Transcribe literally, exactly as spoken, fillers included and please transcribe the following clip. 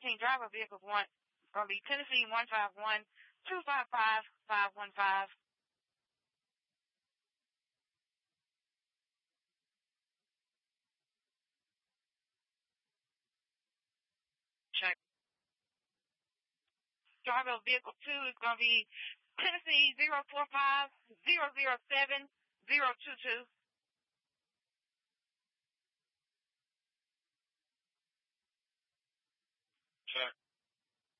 fourteen driver vehicles one going to be Tennessee one five one, two five five, five one five. Check. Driver of vehicle two is going to be Tennessee zero four five, zero zero seven, zero two two. Check.